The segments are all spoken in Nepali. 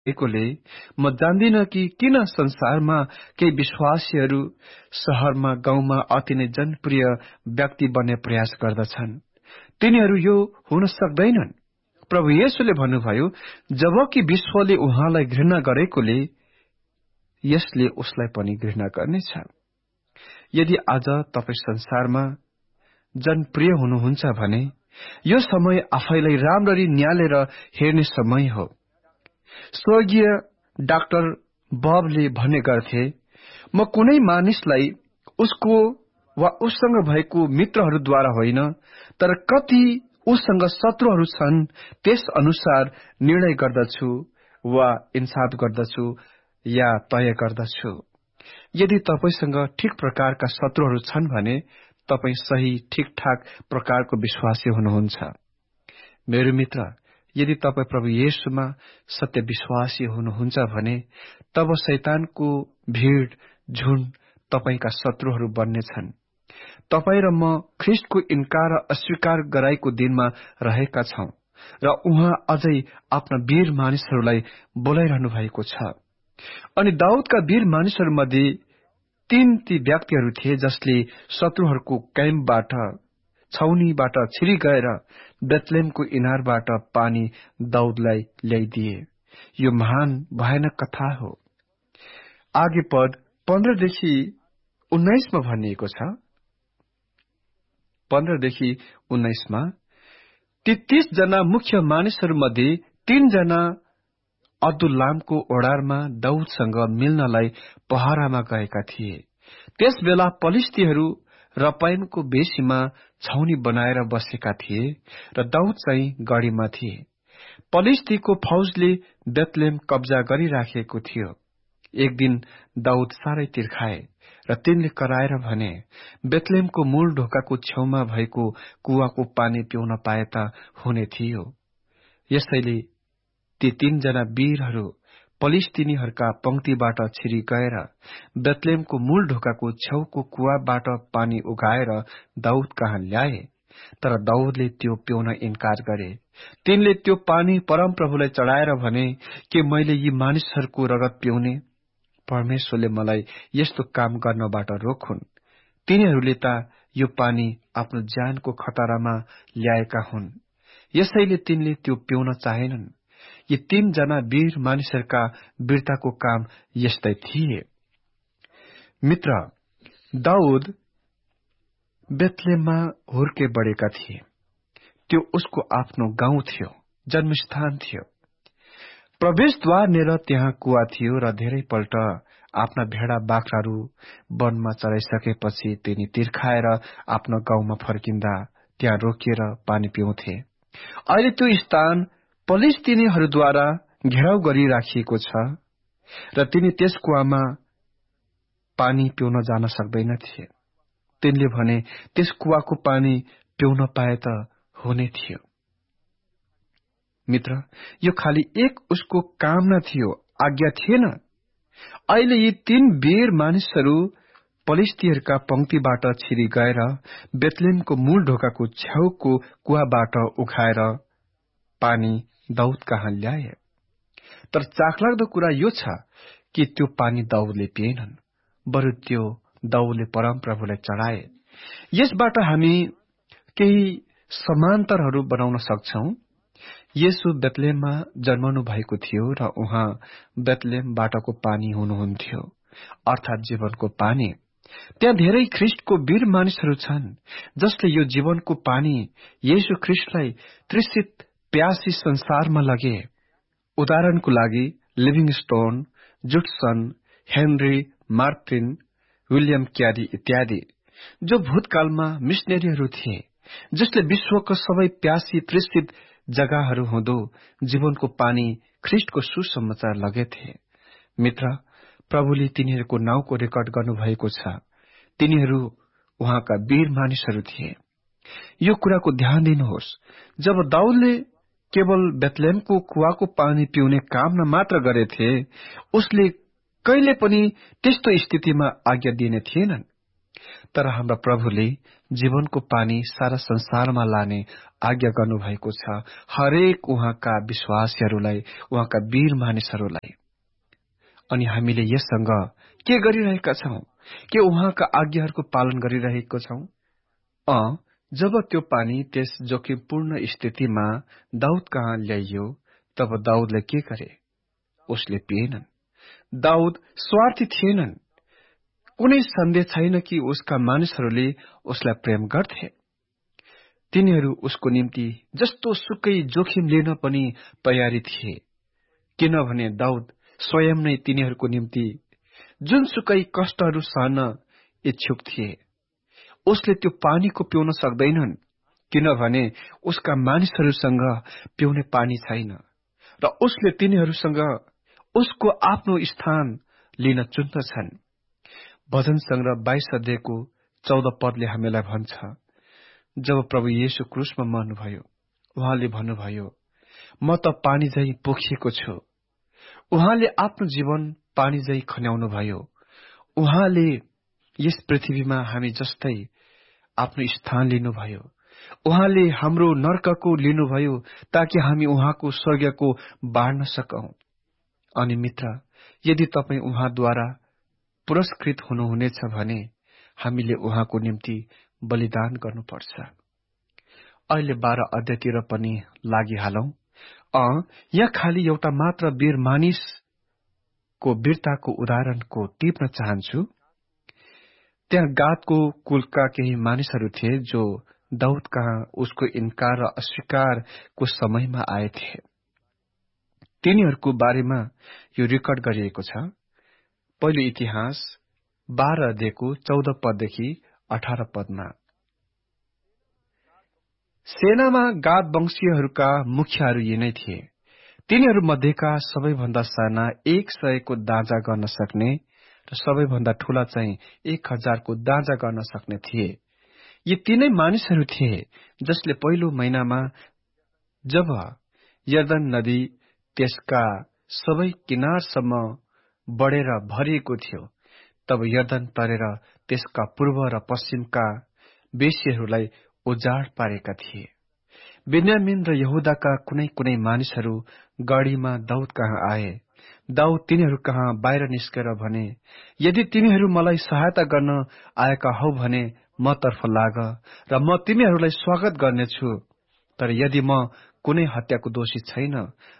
एकोले म जान्दिन कि किन संसारमा केही विश्वासीहरू शहरमा गाउँमा अति नै जनप्रिय व्यक्ति बन्ने प्रयास गर्दछन्। तिनीहरू यो हुन सक्दैनन्। प्रभु येशूले भन्नुभयो, जबकि विश्वले उहाँलाई घृणा गरेकोले यसले उसलाई पनि घृणा गर्नेछ। यदि आज तपाई संसारमा जनप्रिय हुनुहुन्छ भने यो समय आफैलाई राम्ररी न्यालेर हेर्ने समय हो। स्वर्गीय डाक्टर बबले भन्ने गर्थे, म कुनै मानिसलाई उसको वा उससँग भएको मित्रहरूद्वारा होइन, तर कति उसँग शत्रुहरू छन् त्यस अनुसार निर्णय गर्दछु वा इन्साफ गर्दछु या तय गर्दछु। यदि तपाईसँग ठिक प्रकारका शत्रुहरू छन् भने तपाई सही ठिकठाक प्रकारको विश्वासी हुनुहुन्छ। मेरो मित्र, यदि तपाई प्रभु येशूमा सत्य विश्वासी हुनुहुन्छ भने तब शैतानको भीड़ झुण्ड तपाईका शत्रुहरू बन्नेछन्। तपाई र म ख्रिस्टको इन्कार र अस्वीकार गराएको दिनमा रहेका छौं र उहाँ अझै आफ्ना वीर मानिसहरूलाई बोलाइरहनु भएको छ। अनि दाउदका वीर मानिसहरूमध्ये 3 ती व्यक्तिहरू थिए जसले शत्रुहरूको क्याम्पबाट छाउनीबाट छिरी गएर बेथलेहमको इनारबाट पानी दाउदलाई ल्याइदिए। यो महान भयानक कथा हो। आगे पद 15 देखि 19 मा भनिएको छ। 15 देखि 19 मा ती 30 जना मुख्य मानिसहरूमध्ये 3 जना अब्दुल्लामको ओडारमा दाउदसँग मिल्नलाई पहरामा गएका थिए। त्यस बेला पलिश्तीहरू रपाइमको बेसीमा छाउनी बनाएर बसेका थिए र दाउद चाहिँ गढीमा थिए। पलिश्तीको फौजले बेथलेहम कब्जा गरिराखेको थियो। एक दिन दाउद साह्रै तिर्खाए र तिनले कराएर भने, बेथलेहमको मूल ढोकाको छेउमा भएको कुवाको पानी पिउन पाए त हुने थियो। यसैले ती 3 जना वीरहरू पलिस्तीनीहरूका पंक्तिबाट छिरी गएर बेथलेहमको मूल ढोकाको छेउको कुवाबाट पानी उघाएर दाउद कहाँ ल्याए। तर दाउदले त्यो पिउन इन्कार गरे। तिनले त्यो पानी परमप्रभुलाई चढाएर भने, के मैले यी मानिसहरूको रगत पिउने? परमेश्वरले मलाई यस्तो काम गर्नबाट रोकुन्। तिनीहरूले त यो पानी आफ्नो ज्यानको खतरामा ल्याएका हुन्। यसैले तिनले त्यो पिउन चाहेनन्। यी 3 जना वीर मानिसहरूका वीरताको काम यस्तै थिए। मित्र, दाउद बेथलेहममा हुर्के बढेका थिए। त्यो उसको आफ्नो गाउँ थियो, जन्मस्थान थियो। प्रवेशद्वारनेर त्यहाँ कुवा थियो र धेरैपल्ट आफ्ना भेडा बाख्राहरू वनमा चराइसकेपछि तिनी तिर्खाएर आफ्नो गाउँमा फर्किँदा त्यहाँ रोकिएर पानी पिउँथे। अहिले त्यो स्थान पलिस्तीनीहरूद्वारा घेराउ गरिराखिएको छ र तिनी त्यस कुवामा पानी पिउन जान सक्दैनथे। तिनले भने, त्यस कुवाको पानी पिउन पाए त हुने थियो। मित्र, यो खाली एक उसको कामना थियो, आज्ञा थिएन। अहिले यी 3 वीर मानिसहरू पलिस्तीहरूका पंक्तिबाट छिरी गएर बेथलेहमको मूल ढोकाको छेउको कुवाबाट उखाएर पानी दाउद कहाँ ल्याए। तर चाखलाग्दो कुरा यो छ कि त्यो पानी दाउदले पिएनन्, बरु त्यो दाउदले परमप्रभुलाई चढाए। यसबाट हामी केही समान्तरहरू बनाउन सक्छौं। येशू बेथलेहममा जन्मनु भएको थियो र उहाँ बेथलेहमबाटको पानी हुनुहुन्थ्यो, अर्थात जीवनको पानी। त्यहाँ धेरै ख्रिस्टको वीर मानिसहरू छन् जसले यो जीवनको पानी येशू ख्रिस्टलाई तृषित प्यासी संसारमा लगे। उदाहरणको लागि लिभिङस्टोन, जुडसन, हेनरी, मार्टिन, विलियम क्यारी इत्यादि, जो भूतकालमा मिशनरीहरू थिए, जसले विश्वको सबै प्यासी तृषित जग्गाहरू हुँदो जीवनको पानी ख्रिस्टको सुसमाचार लगेथे। मित्र, प्रभुले तिनीहरूको नाउँको रेकर्ड गर्नुभएको छ। तिनीहरू उहाँका वीर मानिसहरू थिए। यो कुराको ध्यान दिनुहोस्, जब दाउदले केवल बेथलेहमको कुवाको पानी पिउने कामना मात्र गरेथे, उसले कहिले पनि त्यस्तो स्थितिमा आज्ञा दिने थिएनन्। तर हाम्रा प्रभुले जीवनको पानी सारा संसारमा लाने आज्ञा गर्नुभएको छ, हरेक उहाँका विश्वासीहरूलाई, उहाँका वीर मानिसहरूलाई। अनि हामीले यससँग के गरिरहेका छौं? के उहाँका आज्ञाहरूको पालन गरिरहेको छौं? जब त्यो पानी त्यस जोखिमपूर्ण स्थितिमा दाउद कहाँ ल्याइयो, तब दाउदले के गरे? उसले पिएनन्। दाउद स्वार्थी थिएनन्। कुनै सन्देह छैन कि उसका मानिसहरूले उसलाई प्रेम गर्थे। तिनीहरू उसको निम्ति जस्तो सुकै जोखिम लिन पनि तयारी थिए, किनभने दाउद स्वयं नै तिनीहरूको निम्ति जुनसुकै कष्टहरू सहन इच्छुक थिए। उसले त्यो पानीको पिउन सक्दैनन्, किनभने उसका मानिसहरूसँग पिउने पानी छैन, र उसले तिनीहरूसँग उसको आफ्नो स्थान लिन चुन्दछन्। भजन संग्रह 22 अध्यायको 14 पदले हामीलाई भन्छ, जब प्रभु येशू क्रुसमा मर्नुभयो, उहाँले भन्नुभयो, म त पानी झैं पोखिएको छु। उहाँले आफ्नो जीवन पानी झैं खन्याउनु भयो। उहाँले यस पृथ्वीमा हामी जस्तै आफ्नो स्थान लिनुभयो। उहाँले हाम्रो नर्कको लिनुभयो, ताकि हामी उहाँको स्वर्गको बाँड्न सकौं। अनि मित्र, यदि तपाई उहाँद्वारा पुरस्कृत हुनुहुनेछ भने हामीले उहाँको निम्ति बलिदान गर्नुपर्छ। अहिले 12 अध्यायतिर पनि लागिहालौं। यहाँ खाली एउटा मात्र वीर मानिसको वीरताको उदाहरणको टिप्न चाहन्छु। त्यहाँ गादको कुलका केही मानिसहरू थिए जो दाउद कहाँ उसको इन्कार र अस्वीकारको समयमा आएथे। तिनीहरूको बारेमा यो रेकर्ड गरिएको छ। पहिलो इतिहास 12 अध्यायको 14 पददेखि 18 पदमा। सेनामा गाद वंशीयहरूका मुखियाहरू यी नै थिए। तिनीहरू मध्येका सबैभन्दा साना 100 को दाँजा गर्न सक्ने र सबैभन्दा ठूला चाहिँ 1000 को दाँजा गर्न सक्ने थिए। यी तीनै मानिसहरू थिए जसले पहिलो महिनामा जब यर्दन नदी त्यसका सबै किनारसम्म बढेर भरिएको थियो, तब यर्दन तरेर त्यसका पूर्व र पश्चिमका वेश्यहरूलाई उजाड पारेका थिए। बेन्यामिन र यहुदाका कुनै कुनै मानिसहरू गढीमा दाउद कहाँ आए। दाउद तिनीहरू कहाँ बाहिर निस्केर भने, यदि तिमीहरू मलाई सहायता गर्न आएका हौ भने मतर्फ लाग र म तिमीहरूलाई स्वागत गर्नेछु। तर यदि म कुनै हत्याको दोषी छैन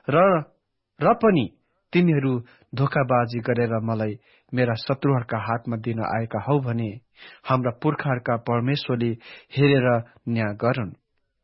र पनि तिमीहरू धोखाबाजी गरेर मलाई मेरा शत्रुहरूका हातमा दिन आएका हौ भने हाम्रा पुर्खाहरूका परमेश्वरले हेरेर न्याय गरून्।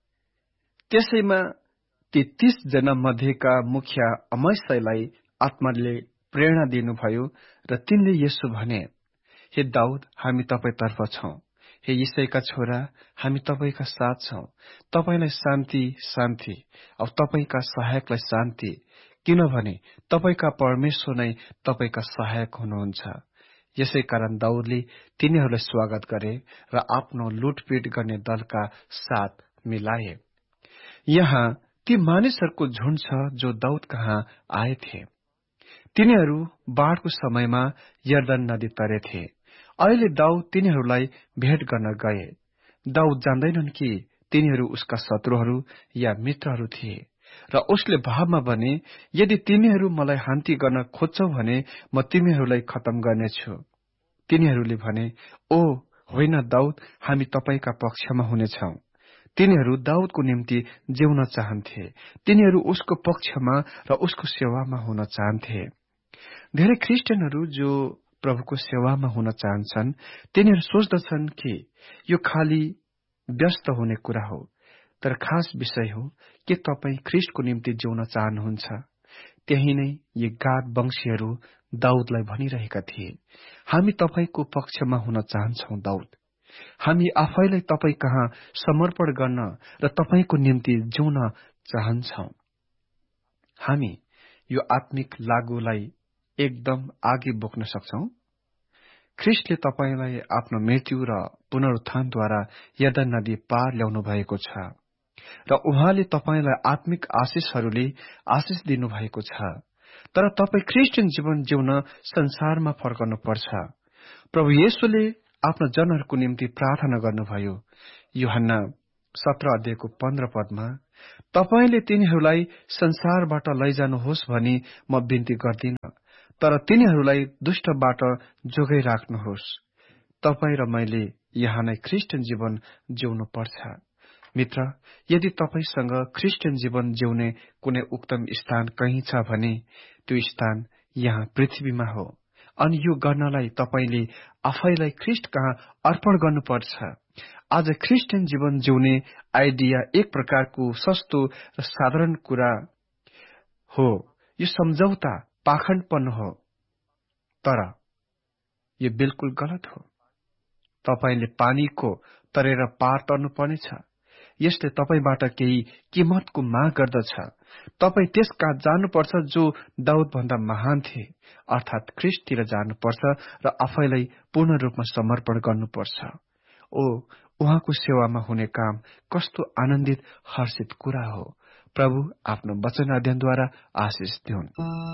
त्यसैमा ती 30 जना मध्येका मुखिया अमस्यालाई आत्माले प्रेरणा दिनुभयो र तिनले यसो भने, हे दाउद, हामी तपाईतर्फ छौं। हे यिशैका छोरा, हामी तपाईका साथ छौं। तपाईलाई शान्ति शान्ति, अब तपाईका सहायकलाई शान्ति, किनभने तपाईका परमेश्वर नै तपाईका सहायक हुनुहुन्छ। यसै कारण दाउदले तिनीहरूलाई स्वागत गरे र आफ्नो लुटपिट गर्ने दलका साथ मिलाए। यहाँ ती मानिसहरूको झुण्ड छ जो दाउद कहाँ आएथे। तिनीहरू बाढको समयमा यर्दन नदी तरेथे। अहिले दाउद तिनीहरूलाई भेट गर्न गए। दाउद जान्दैनन् कि तिनीहरू उसका शत्रुहरू या मित्रहरू थिए र उसले भावमा भने, यदि तिमीहरू मलाई हान्ती गर्न खोज्छौ भने म तिमीहरूलाई खत्तम गर्नेछु। तिनीहरूले भने, ओ होइन दाउद, हामी तपाईका पक्षमा हुनेछौं। तिनीहरू दाउदको निम्ति जिउन चाहन्थे। तिनीहरू उसको पक्षमा र उसको सेवामा हुन चाहन्थे। धेरै क्रिस्चियनहरू जो प्रभुको सेवामा हुन चाहन्छन्, तिनीहरू सोच्दछन् कि यो खाली व्यस्त हुने कुरा हो। तर खास विषय हो कि तपाई ख्रीष्टको निम्ति जिउन चाहनुहुन्छ। त्यही नै यी गाद वंशीहरू दाउदलाई भनिरहेका थिए, हामी तपाईको पक्षमा हुन चाहन्छौ दाउद। हामी आफैलाई तपाई कहाँ समर्पण गर्न र तपाईको निम्ति जिउन चाहन्छौ। हामी यो आत्मिक लागुलाई एकदम आगे बोक्न सक्छौ। ख्रीष्टले तपाईलाई आफ्नो मृत्यु र पुनरुत्थानद्वारा यर्दन नदी पार ल्याउनु भएको छ र उहाँले तपाईलाई आत्मिक आशिषहरूले आशिष दिनु भएको छ। तर तपाई क्रिस्चियन जीवन जिउन संसारमा फर्कनु पर्छ। प्रभु येशूले आफ्ना जनहरूको निम्ति प्रार्थना गर्नुभयो। यूहन्ना 17:15 पदमा, तपाईले तिनीहरूलाई संसारबाट लैजानुहोस् भनी म बिन्ती गर्दिन, तर तिनीहरूलाई दुष्टबाट जोगाइ राख्नुहोस्। तपाई र मैले यहाँ नै ख्रिस्टियन जीवन जिउनु पर्छ। मित्र, यदि तपाईसँग ख्रिस्टियन जीवन जिउने कुनै उत्तम स्थान कहीँ छ भने त्यो स्थान यहाँ पृथ्वीमा हो। अनि यो गर्नलाई तपाईले आफैलाई ख्रिस्ट कहाँ अर्पण गर्नुपर्छ। आज ख्रिस्टियन जीवन जिउने आइडिया एक प्रकारको सस्तो र साधारण कुरा हो। यो सम्झौता पाखण्डपन हो, तर यो बिल्कुल गलत हो। तपाईले पानीको तरेर पार तर्नुपर्नेछ। यसले तपाईबाट केही किमतको माग गर्दछ। तपाई त्यस कहाँ जानुपर्छ जो दाउद भन्दा महान थिए, अर्थात ख्रिस्टतिर जानुपर्छ र आफैलाई पूर्ण रूपमा समर्पण गर्नुपर्छ। ओ, उहाँको सेवामा हुने काम कस्तो आनन्दित हर्षित कुरा हो। प्रभु आफ्नो वचन अध्ययनद्वारा आशिष दिउन्।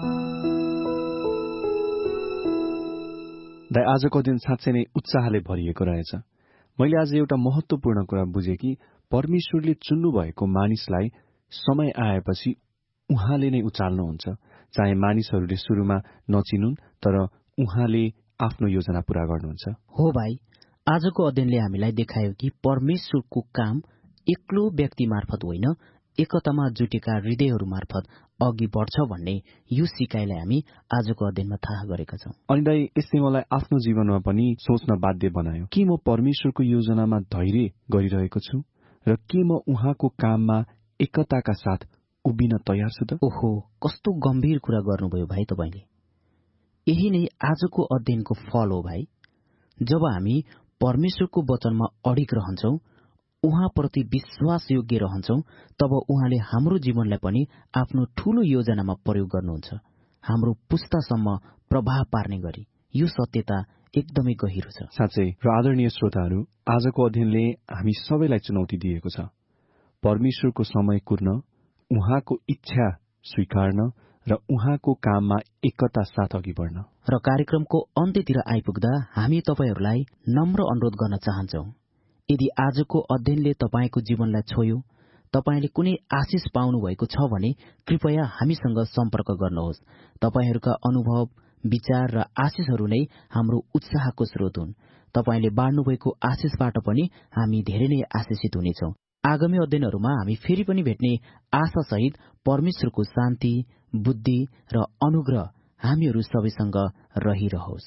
आजको दिन साँच्चै नै उत्साहले भरिएको रहेछ। मैले आज एउटा महत्वपूर्ण कुरा बुझेँ कि परमेश्वरले चुन्नु भएको मानिसलाई समय आएपछि उहाँले नै उचाल्नुहुन्छ। चाहे मानिसहरूले सुरुमा नचिनुन्, तर उहाँले आफ्नो योजना पूरा गर्नुहुन्छ। हो भाइ, आजको अध्ययनले हामीलाई देखायो कि परमेश्वरको काम एक्लो व्यक्ति मार्फत होइन, एकतामा जुटेका हृदयहरू मार्फत अघि बढ्छ भन्ने यो सिकाइलाई हामी आजको अध्ययनमा थाहा गरेका छौं। अनि दाइ, यसले मलाई आफ्नो जीवनमा पनि सोच्न बाध्य बनायो कि म परमेश्वरको योजनामा धैर्य गरिरहेको छु र के म उहाँको काममा एकताका साथ उभिन तयार छु त? ओहो, कस्तो गम्भीर कुरा गर्नुभयो भाइ तपाईले। यही नै आजको अध्ययनको फल हो भाइ। जब हामी परमेश्वरको वचनमा अडिग रहन्छौं, उहाँप्रति विश्वास योग्य रहन्छौं, तब उहाँले हाम्रो जीवनलाई पनि आफ्नो ठूलो योजनामा प्रयोग गर्नुहुन्छ, हाम्रो पुस्तासम्म प्रभाव पार्ने गरी। यो सत्यता एकदमै गहिरो छ। साँच्चै। र आदरणीय श्रोताहरू, आजको अध्ययनले हामी सबैलाई चुनौती दिएको छ। परमेश्वरको समय कुर्न, उहाँको इच्छा स्वीकार्न र उहाँको काममा एकता साथ अघि बढ्न। र कार्यक्रमको अन्त्यतिर आइपुग्दा हामी तपाईहरूलाई नम्र अनुरोध गर्न चाहन्छौं, यदि आजको अध्ययनले तपाईको जीवनलाई छोयो, तपाईले कुनै आशिष पाउनु भएको छ भने कृपया हामीसँग सम्पर्क गर्नुहोस्। तपाईहरूका अनुभव, विचार र आशिषहरू नै हाम्रो उत्साहको स्रोत हुन्। तपाईले बाँड्नुभएको आशिषबाट पनि हामी धेरै नै आशिषित हुनेछौं। आगामी अध्ययनहरूमा हामी फेरि पनि भेट्ने आशा सहित परमेश्वरको शान्ति, बुद्धि र अनुग्रह हामीहरू सबैसँग रहिरहोस्।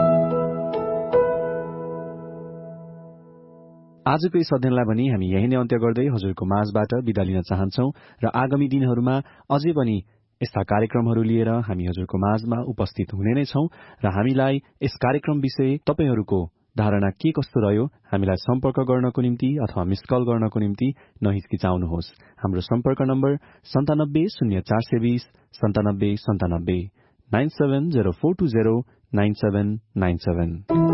आजको यस अध्ययनलाई पनि हामी यही नै अन्त्य गर्दै हजुरको माझबाट बिदा लिन चाहन्छौं र आगामी दिनहरूमा अझै पनि यस्ता कार्यक्रमहरू लिएर हामी हजुरको माझमा उपस्थित हुने नै छौं र हामीलाई यस कार्यक्रम विषय तपाईहरूको धारणा के कस्तो रह्यो हामीलाई सम्पर्क गर्नको निम्ति अथवा मिस कल गर्नको निम्ति नहिचकिचाउनुहोस्। हाम्रो सम्पर्क नम्बर 970420 9797 970420 9797।